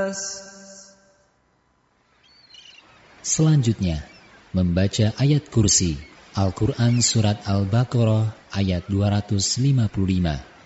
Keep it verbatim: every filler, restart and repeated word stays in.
Selanjutnya, membaca ayat kursi Al-Quran Surat Al-Baqarah ayat dua ratus lima puluh lima.